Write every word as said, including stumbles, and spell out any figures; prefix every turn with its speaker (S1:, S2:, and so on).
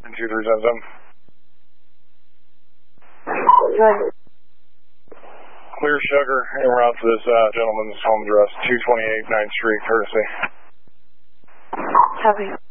S1: two three seven seven.
S2: Good.
S1: Clear Sugar, and we're out to this uh, gentleman's home address, two twenty-eight ninth Street, courtesy.
S2: Copy.